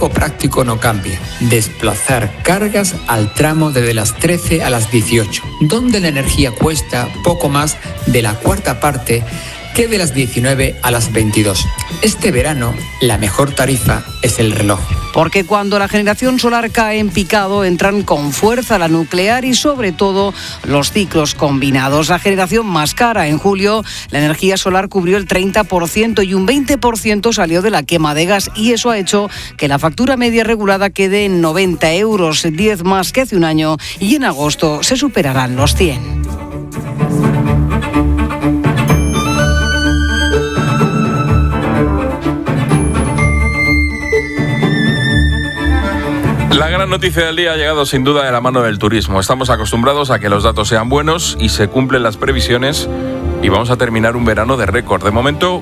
algo práctico no cambia. Desplazar cargas al tramo desde las 13 a las 18, donde la energía cuesta poco más de la cuarta parte que de las 19 a las 22. Este verano, la mejor tarifa es el reloj. Porque cuando la generación solar cae en picado, entran con fuerza la nuclear y sobre todo los ciclos combinados. La generación más cara en julio, la energía solar cubrió el 30% y un 20% salió de la quema de gas, y eso ha hecho que la factura media regulada quede en 90 euros, 10 más que hace un año, y en agosto se superarán los 100. La gran noticia del día ha llegado sin duda de la mano del turismo. Estamos acostumbrados a que los datos sean buenos y se cumplen las previsiones, y vamos a terminar un verano de récord. De momento,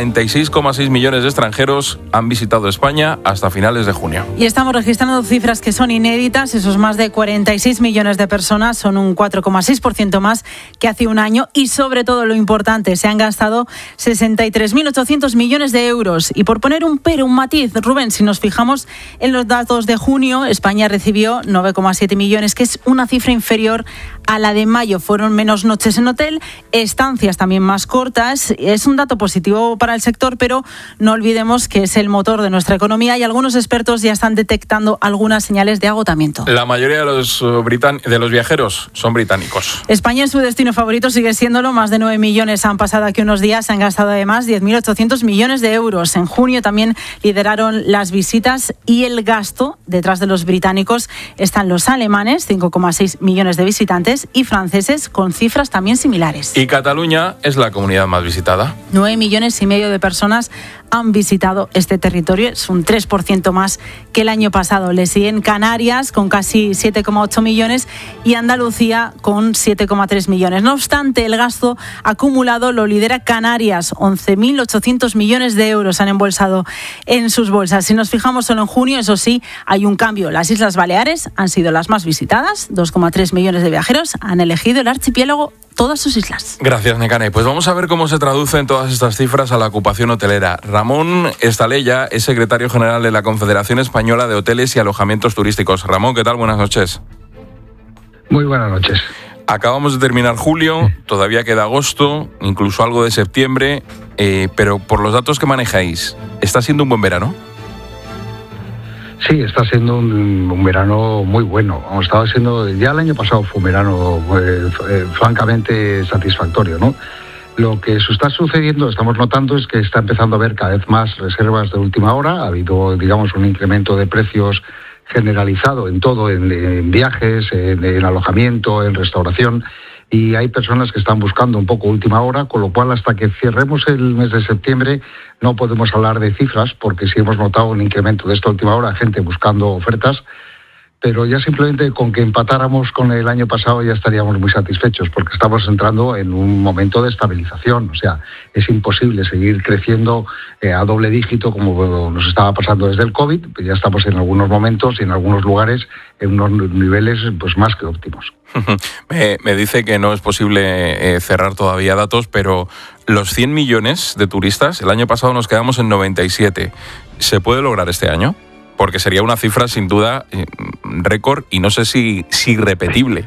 46,6 millones de extranjeros han visitado España hasta finales de junio. Y estamos registrando cifras que son inéditas. Esos más de 46 millones de personas son un 4,6% más que hace un año. Y sobre todo lo importante, se han gastado 63.800 millones de euros. Y por poner un matiz, Rubén, si nos fijamos en los datos de junio, España recibió 9,7 millones, que es una cifra inferior a la de mayo. Fueron menos noches en hotel, estancias también más cortas. Es un dato positivo para el sector, pero no olvidemos que es el motor de nuestra economía y algunos expertos ya están detectando algunas señales de agotamiento. La mayoría de los viajeros son británicos. España es su destino favorito, sigue siéndolo. Más de 9 millones han pasado aquí unos días, se han gastado además 10.800 millones de euros. En junio también lideraron las visitas y el gasto. Detrás de los británicos están los alemanes, 5,6 millones de visitantes, y franceses con cifras también similares. Y Cataluña es la comunidad más visitada. 9,5 millones de personas han visitado este territorio, es un 3% más que el año pasado. Le siguen Canarias con casi 7,8 millones y Andalucía con 7,3 millones. No obstante, el gasto acumulado lo lidera Canarias, 11.800 millones de euros han embolsado en sus bolsas. Si nos fijamos solo en junio, eso sí, hay un cambio. Las Islas Baleares han sido las más visitadas, 2,3 millones de viajeros han elegido el archipiélago, todas sus islas. Gracias, Nekane. Pues vamos a ver cómo se traducen todas estas cifras a la ocupación hotelera. Ramón Estalella es secretario general de la Confederación Española de Hoteles y Alojamientos Turísticos. Ramón, ¿qué tal? Buenas noches. Muy buenas noches. Acabamos de terminar julio, todavía queda agosto, incluso algo de septiembre, pero por los datos que manejáis, ¿está siendo un buen verano? Sí, está siendo un verano muy bueno. Estaba siendo, ya el año pasado fue un verano francamente satisfactorio, ¿no? Lo que está sucediendo, estamos notando, es que está empezando a haber cada vez más reservas de última hora. Ha habido, digamos, un incremento de precios generalizado en todo, en viajes, en alojamiento, en restauración, y hay personas que están buscando un poco última hora, con lo cual hasta que cerremos el mes de septiembre no podemos hablar de cifras, porque sí hemos notado un incremento de esta última hora, gente buscando ofertas, pero ya simplemente con que empatáramos con el año pasado ya estaríamos muy satisfechos, porque estamos entrando en un momento de estabilización. O sea, es imposible seguir creciendo a doble dígito como nos estaba pasando desde el COVID. Ya estamos en algunos momentos y en algunos lugares en unos niveles pues más que óptimos. Me dice que no es posible cerrar todavía datos, pero los 100 millones de turistas, el año pasado nos quedamos en 97. ¿Se puede lograr este año? Porque sería una cifra sin duda récord y no sé si irrepetible.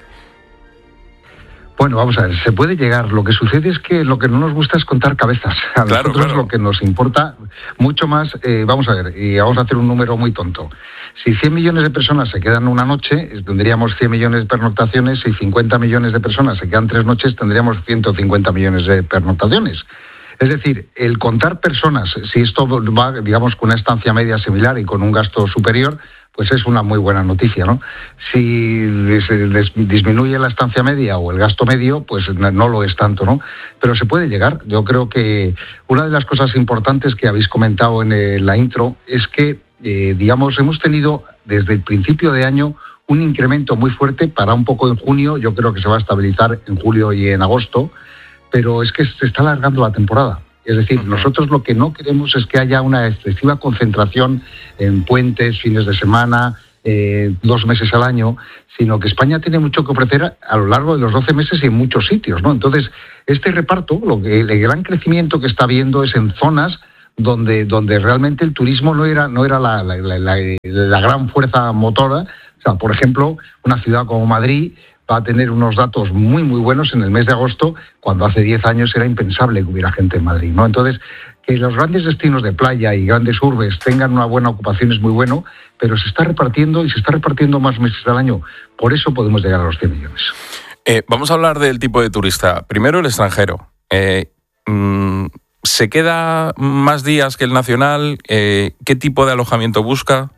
Bueno, vamos a ver, se puede llegar. Lo que sucede es que lo que no nos gusta es contar cabezas. A nosotros lo que nos importa mucho más, vamos a ver, y vamos a hacer un número muy tonto. Si 100 millones de personas se quedan una noche, tendríamos 100 millones de pernoctaciones. Si 50 millones de personas se quedan 3 noches, tendríamos 150 millones de pernoctaciones. Es decir, el contar personas, si esto va, digamos, con una estancia media similar y con un gasto superior, pues es una muy buena noticia, ¿no? Si disminuye la estancia media o el gasto medio, pues no lo es tanto, ¿no? Pero se puede llegar. Yo creo que una de las cosas importantes que habéis comentado en la intro es que, digamos, hemos tenido desde el principio de año un incremento muy fuerte, para un poco en junio. Yo creo que se va a estabilizar en julio y en agosto, pero es que se está alargando la temporada. Es decir, nosotros lo que no queremos es que haya una excesiva concentración en puentes, fines de semana, 2 meses al año, sino que España tiene mucho que ofrecer a lo largo de los 12 meses y en muchos sitios, ¿no? Entonces, este reparto, el gran crecimiento que está habiendo es en zonas donde realmente el turismo no era la gran fuerza motora. O sea, por ejemplo, una ciudad como Madrid va a tener unos datos muy, muy buenos en el mes de agosto, cuando hace 10 años era impensable que hubiera gente en Madrid, ¿no? Entonces, que los grandes destinos de playa y grandes urbes tengan una buena ocupación es muy bueno, pero se está repartiendo más meses al año. Por eso podemos llegar a los 100 millones. Vamos a hablar del tipo de turista. Primero, el extranjero. ¿Se queda más días que el nacional? ¿Qué tipo de alojamiento busca?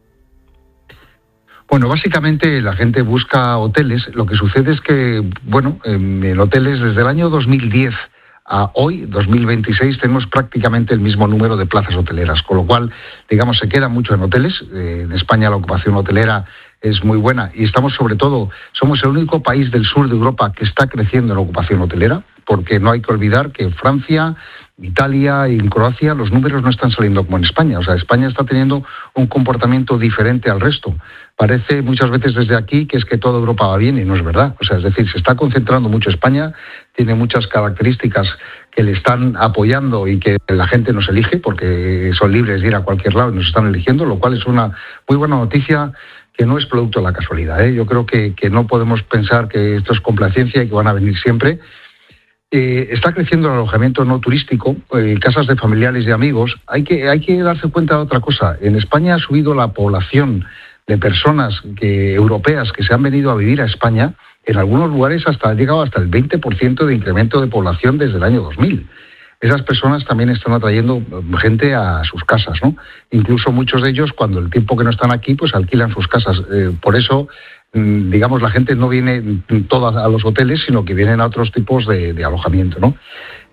Bueno, básicamente la gente busca hoteles. Lo que sucede es que, en hoteles desde el año 2010 a hoy, 2026, tenemos prácticamente el mismo número de plazas hoteleras, con lo cual, digamos, se queda mucho en hoteles. En España la ocupación hotelera es muy buena y somos el único país del sur de Europa que está creciendo en la ocupación hotelera, porque no hay que olvidar que Francia, Italia y en Croacia los números no están saliendo como en España. O sea, España está teniendo un comportamiento diferente al resto. Parece muchas veces desde aquí que es que toda Europa va bien y no es verdad. O sea, es decir, se está concentrando mucho España, tiene muchas características que le están apoyando y que la gente nos elige porque son libres de ir a cualquier lado y nos están eligiendo, lo cual es una muy buena noticia que no es producto de la casualidad, ¿eh? Yo creo que no podemos pensar que esto es complacencia y que van a venir siempre. Está creciendo el alojamiento no turístico, casas de familiares y amigos. Hay que darse cuenta de otra cosa. En España ha subido la población de personas europeas que se han venido a vivir a España. En algunos lugares ha llegado hasta el 20% de incremento de población desde el año 2000. Esas personas también están atrayendo gente a sus casas, ¿no? Incluso muchos de ellos, cuando el tiempo que no están aquí, pues alquilan sus casas. Por eso, digamos, la gente no viene toda a los hoteles, sino que vienen a otros tipos de alojamiento, ¿no?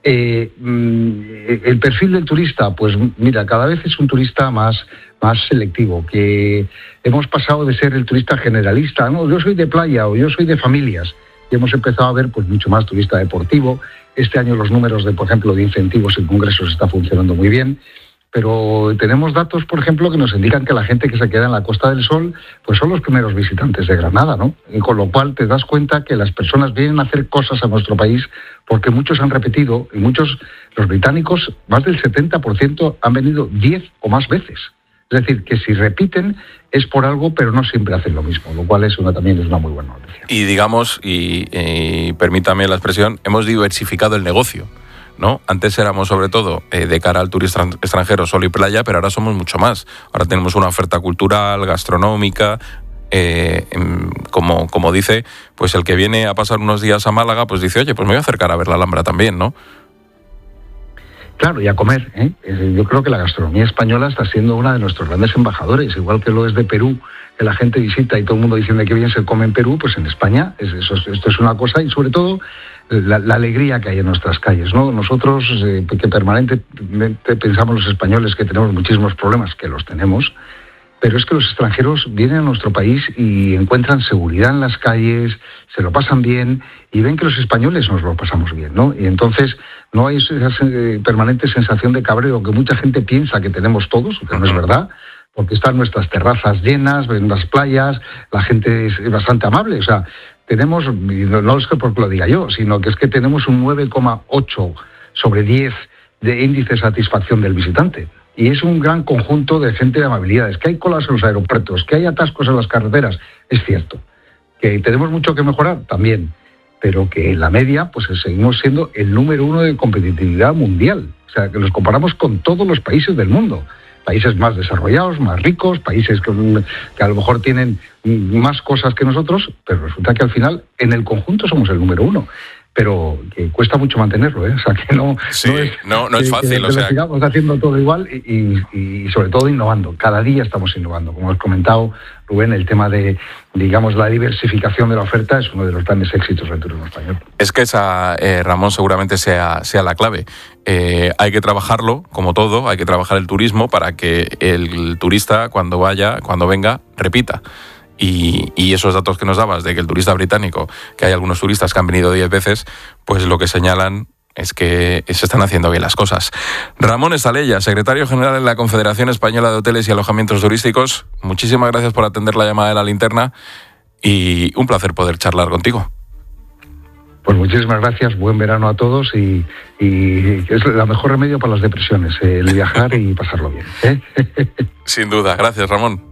El perfil del turista, pues mira, cada vez es un turista más selectivo, que hemos pasado de ser el turista generalista, ¿no? Yo soy de playa o yo soy de familias, y hemos empezado a ver pues mucho más turista deportivo. Este año los números por ejemplo, de incentivos en congresos está funcionando muy bien, pero tenemos datos, por ejemplo, que nos indican que la gente que se queda en la Costa del Sol pues son los primeros visitantes de Granada, ¿no? Y con lo cual te das cuenta que las personas vienen a hacer cosas a nuestro país porque muchos han repetido y los británicos, más del 70%, han venido 10 o más veces. Es decir, que si repiten es por algo, pero no siempre hacen lo mismo, lo cual también es una muy buena noticia. Y digamos, y permítame la expresión, hemos diversificado el negocio, ¿no? Antes éramos sobre todo de cara al turista extranjero sol y playa, pero ahora somos mucho más. Ahora tenemos una oferta cultural, gastronómica. Como dice, pues el que viene a pasar unos días a Málaga, pues dice, oye, pues me voy a acercar a ver la Alhambra también, ¿no? Claro, y a comer, ¿eh? Yo creo que la gastronomía española está siendo una de nuestros grandes embajadores, igual que lo es de Perú, que la gente visita y todo el mundo diciendo que bien se come en Perú, pues en España esto es una cosa, y sobre todo la alegría que hay en nuestras calles, ¿no? Nosotros, que permanentemente pensamos los españoles que tenemos muchísimos problemas, que los tenemos, pero es que los extranjeros vienen a nuestro país y encuentran seguridad en las calles, se lo pasan bien y ven que los españoles nos lo pasamos bien, ¿no? Y entonces no hay esa permanente sensación de cabreo que mucha gente piensa que tenemos todos, que no es verdad, porque están nuestras terrazas llenas, ven las playas, la gente es bastante amable. O sea, tenemos, no es que porque lo diga yo, sino que es que tenemos un 9,8 sobre 10 de índice de satisfacción del visitante. Y es un gran conjunto de gente de amabilidades. Que hay colas en los aeropuertos, que hay atascos en las carreteras, es cierto. Que tenemos mucho que mejorar, también. Pero que en la media, pues seguimos siendo el número 1 de competitividad mundial. O sea, que nos comparamos con todos los países del mundo. Países más desarrollados, más ricos, países que a lo mejor tienen más cosas que nosotros, pero resulta que al final, en el conjunto, somos el número 1. Pero que cuesta mucho mantenerlo, ¿eh? O sea, que no es fácil. Que sigamos haciendo todo igual y sobre todo innovando. Cada día estamos innovando. Como has comentado, Rubén, el tema de, digamos, la diversificación de la oferta es uno de los grandes éxitos del turismo español. Es que esa, Ramón, seguramente sea la clave. Hay que trabajarlo, como todo, hay que trabajar el turismo para que el turista, cuando venga, repita. Y esos datos que nos dabas de que el turista británico, que hay algunos turistas que han venido 10 veces, pues lo que señalan es que se están haciendo bien las cosas. Ramón Estaleya, secretario general de la Confederación Española de Hoteles y Alojamientos Turísticos, muchísimas gracias por atender la llamada de La Linterna y un placer poder charlar contigo. Pues muchísimas gracias, buen verano a todos y es el mejor remedio para las depresiones, el viajar y pasarlo bien. Sin duda, gracias Ramón.